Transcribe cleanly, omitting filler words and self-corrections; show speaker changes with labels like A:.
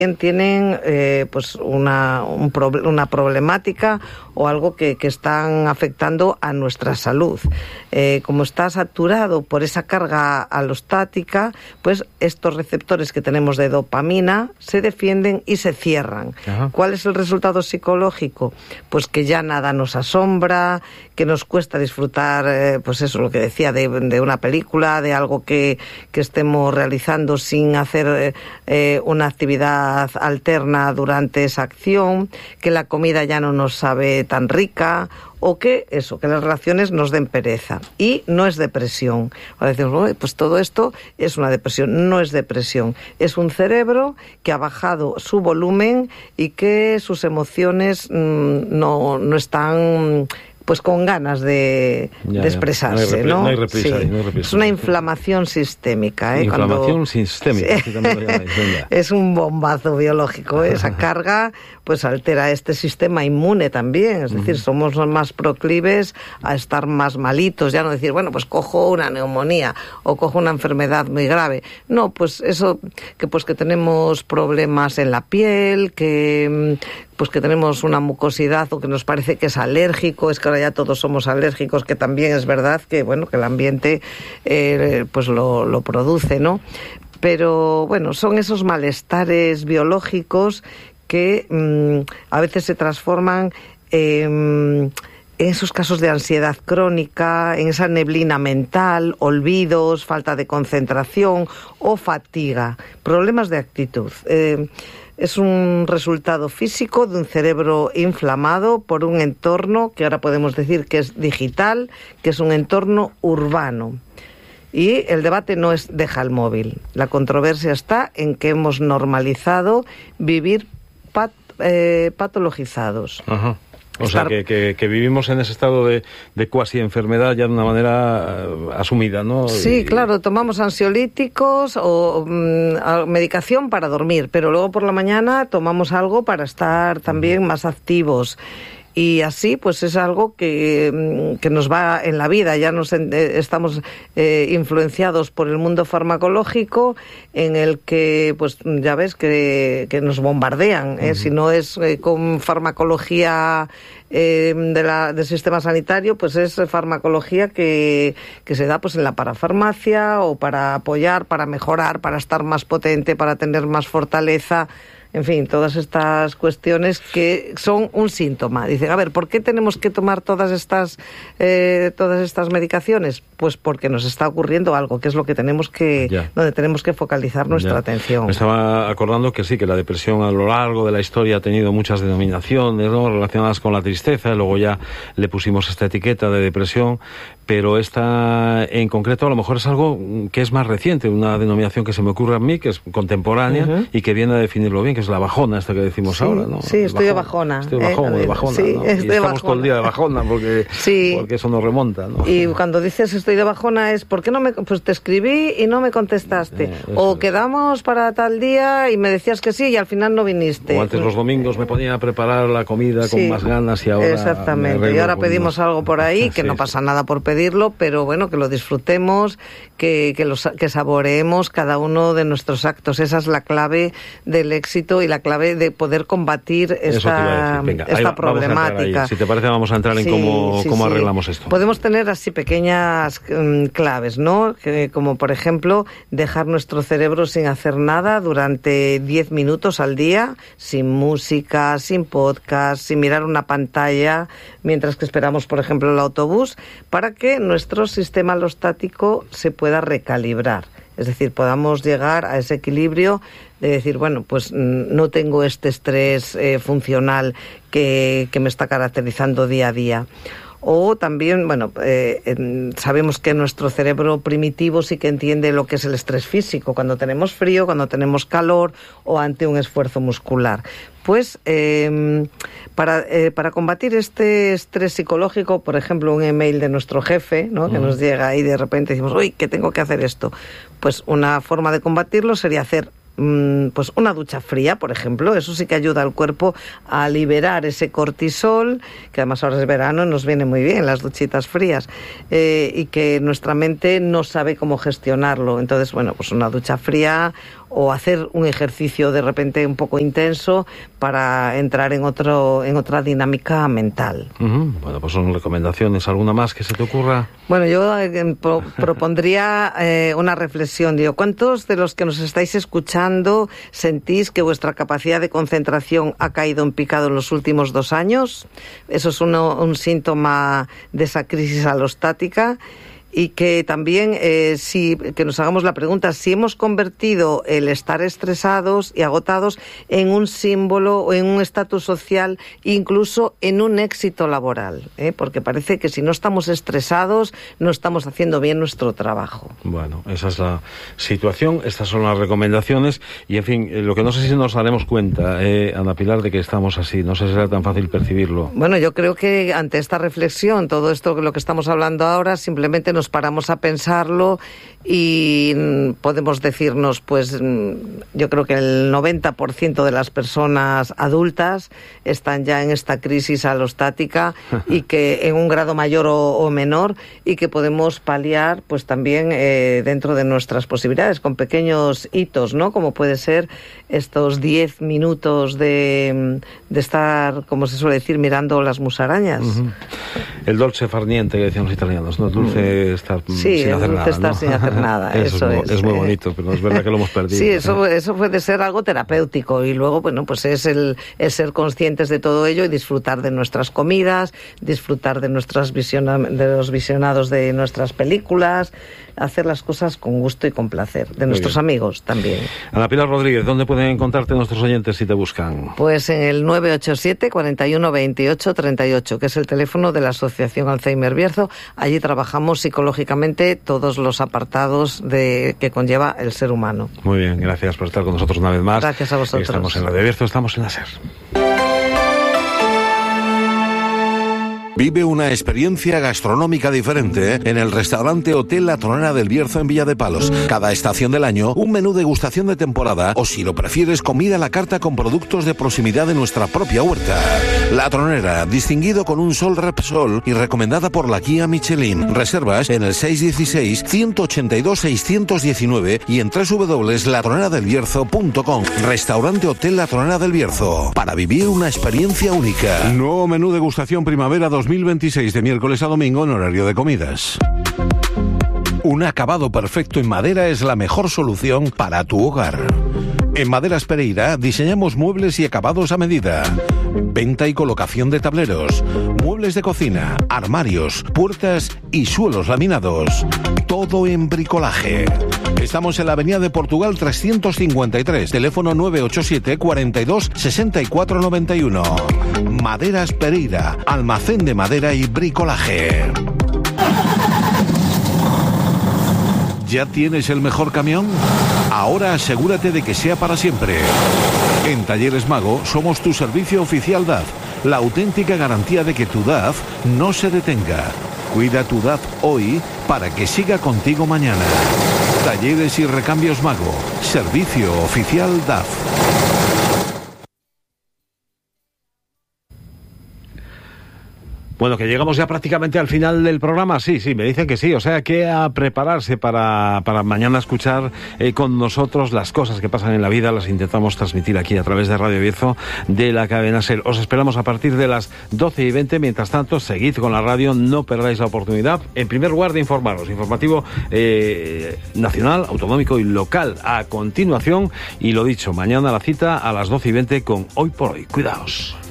A: tienen pues una problemática o algo que están afectando a nuestra salud. Como está saturado por esa carga alostática, pues estos receptores que tenemos de dopamina se defienden y se cierran. Ajá. ¿Cuál es el resultado psicológico? Pues que ya nada nos asombra, que nos cuesta disfrutar, pues eso, lo que decía, de una película, de algo que estemos realizando sin hacer una actividad alterna durante esa acción, que la comida ya no nos sabe tan rica, o que las relaciones nos den pereza. Y no es depresión. Ahora decimos, pues todo esto es una depresión. No es depresión. Es un cerebro que ha bajado su volumen y que sus emociones no están pues con ganas de expresarse, ¿no?
B: No hay reprisa, sí. No hay reprisa.
A: Es una inflamación sistémica.
B: Inflamación sistémica. Sí.
A: Es un bombazo biológico. Esa carga pues altera este sistema inmune también. Es decir, somos más proclives a estar más malitos. Ya no decir, bueno, pues cojo una neumonía o cojo una enfermedad muy grave. No, pues eso, que tenemos problemas en la piel, que tenemos una mucosidad o que nos parece que es alérgico. Es que ahora ya todos somos alérgicos, que también es verdad que, bueno, que el ambiente pues lo produce, ¿no? Pero, bueno, son esos malestares biológicos que a veces se transforman en esos casos de ansiedad crónica, en esa neblina mental, olvidos, falta de concentración o fatiga, problemas de actitud. Es un resultado físico de un cerebro inflamado por un entorno que ahora podemos decir que es digital, que es un entorno urbano. Y el debate no es deja el móvil. La controversia está en que hemos normalizado vivir patologizados.
B: Ajá. O sea, que vivimos en ese estado de cuasi enfermedad ya de una manera asumida, ¿no?
A: Sí, claro, tomamos ansiolíticos o medicación para dormir, pero luego por la mañana tomamos algo para estar también más activos. Y así, pues es algo que nos va en la vida. Ya estamos influenciados por el mundo farmacológico, en el que, pues ya ves, que nos bombardean. Si no es con farmacología del sistema sanitario, pues es farmacología que se da pues en la parafarmacia o para apoyar, para mejorar, para estar más potente, para tener más fortaleza. En fin, todas estas cuestiones que son un síntoma. Dicen, a ver, ¿por qué tenemos que tomar todas estas medicaciones? Pues porque nos está ocurriendo algo, que es lo que donde tenemos que focalizar nuestra atención.
B: Me estaba acordando que sí, que la depresión a lo largo de la historia ha tenido muchas denominaciones, ¿no?, relacionadas con la tristeza, y luego ya le pusimos esta etiqueta de depresión, pero esta en concreto a lo mejor es algo que es más reciente, una denominación que se me ocurre a mí, que es contemporánea y que viene a definirlo bien, que es la bajona, esta que decimos ahora, ¿no?
A: Sí, estoy de bajona.
B: Estoy de bajona, sí, ¿no? Y estamos todo el día de bajona porque eso nos remonta, ¿no?
A: Y cuando dices estoy de bajona es ¿por qué no pues te escribí y no me contestaste? O quedamos para tal día y me decías que sí y al final no viniste.
B: O antes los domingos me ponía a preparar la comida con más ganas y ahora...
A: Exactamente, y ahora pedimos algo por ahí, que no pasa nada por pedirlo, pero bueno, que lo disfrutemos, que saboreemos cada uno de nuestros actos. Esa es la clave del éxito y la clave de poder combatir esta problemática.
B: Si te parece, vamos a entrar en cómo arreglamos esto.
A: Podemos tener así pequeñas claves, ¿no? Como por ejemplo, dejar nuestro cerebro sin hacer nada durante 10 minutos al día, sin música, sin podcast, sin mirar una pantalla, mientras que esperamos, por ejemplo, el autobús, para que nuestro sistema alostático se pueda recalibrar. Es decir, podamos llegar a ese equilibrio de decir, bueno, pues no tengo este estrés funcional que me está caracterizando día a día. O también, bueno, sabemos que nuestro cerebro primitivo sí que entiende lo que es el estrés físico, cuando tenemos frío, cuando tenemos calor o ante un esfuerzo muscular. Pues para combatir este estrés psicológico, por ejemplo, un email de nuestro jefe, ¿no?, que nos llega y de repente decimos, uy, que tengo que hacer esto. Pues una forma de combatirlo sería hacer pues una ducha fría, por ejemplo. Eso sí que ayuda al cuerpo a liberar ese cortisol, que además ahora es verano y nos viene muy bien las duchitas frías, y que nuestra mente no sabe cómo gestionarlo. Entonces, bueno, pues una ducha fría o hacer un ejercicio de repente un poco intenso para entrar en otra dinámica mental.
B: Bueno, pues son recomendaciones. ¿Alguna más que se te ocurra?
A: Bueno, yo propondría una reflexión. Digo, ¿cuántos de los que nos estáis escuchando sentís que vuestra capacidad de concentración ha caído en picado en los últimos 2 años? Eso es un síntoma de esa crisis alostática. Y que también que nos hagamos la pregunta si hemos convertido el estar estresados y agotados en un símbolo o en un estatus social, incluso en un éxito laboral, porque parece que si no estamos estresados no estamos haciendo bien nuestro trabajo.
B: Bueno, esa es la situación, estas son las recomendaciones y en fin, lo que no sé si nos daremos cuenta, Ana Pilar, de que estamos así, no sé si será tan fácil percibirlo.
A: Bueno, yo creo que ante esta reflexión, todo esto lo que estamos hablando ahora, simplemente nos paramos a pensarlo y podemos decirnos, pues yo creo que el 90% de las personas adultas están ya en esta crisis alostática y que en un grado mayor o menor, y que podemos paliar pues también dentro de nuestras posibilidades con pequeños hitos, ¿no? Como puede ser estos 10 minutos de estar, como se suele decir, mirando las musarañas.
B: El dolce far niente que decían los italianos, ¿no? El dulce estar sin hacer nada,
A: estar, ¿no? Sin hacer nada, eso
B: es muy bonito, pero es verdad que lo hemos perdido.
A: Sí, eso puede ser algo terapéutico, y luego, bueno, pues es ser conscientes de todo ello y disfrutar de nuestras comidas, disfrutar de de los visionados de nuestras películas, hacer las cosas con gusto y con placer, de nuestros amigos también.
B: Ana Pilar Rodríguez, ¿dónde pueden encontrarte nuestros oyentes si te buscan?
A: Pues en el 987 41 28 38, que es el teléfono de la Asociación Alzheimer Bierzo. Allí trabajamos psicológicamente todos los apartados que conlleva el ser humano.
B: Muy bien, gracias por estar con nosotros una vez más.
A: Gracias a vosotros.
B: Estamos en Radio Bierzo, estamos en la SER.
C: Vive una experiencia gastronómica diferente en el restaurante Hotel La Tronera del Bierzo en Villa de Palos. Cada estación del año, un menú degustación de temporada o, si lo prefieres, comida a la carta con productos de proximidad de nuestra propia huerta. La Tronera, distinguido con un Sol Repsol y recomendada por la guía Michelin. Reservas en el 616-182-619 y en www.latroneradelbierzo.com. Restaurante Hotel La Tronera del Bierzo, para vivir una experiencia única. Nuevo menú degustación primavera 2026 de miércoles a domingo en horario de comidas. Un acabado perfecto en madera es la mejor solución para tu hogar. En Maderas Pereira diseñamos muebles y acabados a medida. Venta y colocación de tableros, muebles de cocina, armarios, puertas y suelos laminados. Todo en bricolaje. Estamos en la Avenida de Portugal 353, teléfono 987 42 64 91. Maderas Pereira, almacén de madera y bricolaje. ¿Ya tienes el mejor camión? Ahora asegúrate de que sea para siempre. En Talleres Mago somos tu servicio oficial DAF, la auténtica garantía de que tu DAF no se detenga. Cuida tu DAF hoy para que siga contigo mañana. Talleres y Recambios Mago, servicio oficial DAF.
B: Bueno, que llegamos ya prácticamente al final del programa. Sí, me dicen que sí. O sea, que a prepararse para mañana escuchar con nosotros las cosas que pasan en la vida. Las intentamos transmitir aquí a través de Radio Bierzo de la cadena SER. Os esperamos a partir de las 12:20. Mientras tanto, seguid con la radio. No perdáis la oportunidad, en primer lugar, de informaros. Informativo nacional, autonómico y local. A continuación, y lo dicho, mañana la cita a las 12:20 con Hoy por Hoy. Cuidaos.